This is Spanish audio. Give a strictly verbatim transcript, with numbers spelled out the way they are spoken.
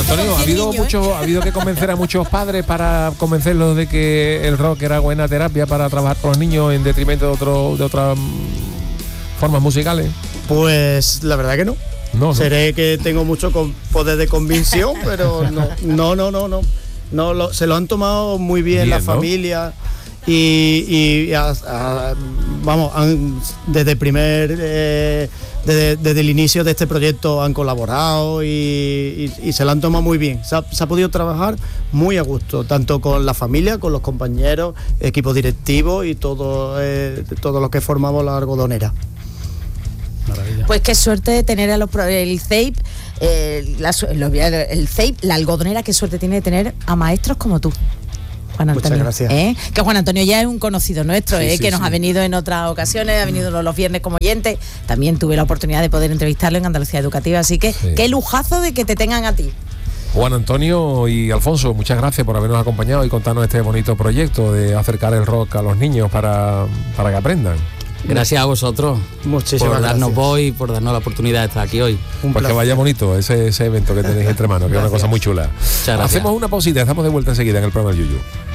Antonio, ha habido niño, mucho, ¿eh? ha habido que convencer a muchos padres para convencerlos de que el rock era buena terapia para trabajar con los niños en detrimento de otro, de otras mm, formas musicales. Pues la verdad que no. No, no. Seré que tengo mucho con- poder de convicción, pero no, no, no, no, no. no lo- se lo han tomado muy bien, Bien, la ¿no? familia y, y a- a- vamos, han- desde el primer, eh, desde, desde el inicio de este proyecto han colaborado y, y- y se lo han tomado muy bien. Se ha, se ha podido trabajar muy a gusto, tanto con la familia, con los compañeros, equipo directivo y todo, eh, todo lo que formamos la algodonera. Maravilla. Pues qué suerte de tener a los pro- el C E I P, eh, la su- lo- el C E I P, la algodonera, qué suerte tiene de tener a maestros como tú, Juan Muchas Antonio. gracias. ¿eh? Que Juan Antonio ya es un conocido nuestro, Sí, ¿eh? sí, que nos sí. ha venido en otras ocasiones, ha venido los viernes como oyente. También tuve la oportunidad de poder entrevistarlo en Andalucía Educativa, así que Sí. qué lujazo de que te tengan a ti. Juan Antonio y Alfonso, muchas gracias por habernos acompañado y contarnos este bonito proyecto de acercar el rock a los niños para, para que aprendan. Gracias a vosotros Muchísimas por darnos gracias. voz y por darnos la oportunidad de estar aquí hoy. Un Pues que placer. vaya bonito ese, ese evento que tenéis entre manos, que es una cosa muy chula. gracias. Hacemos una pausita, estamos de vuelta enseguida en el programa del Yuyu.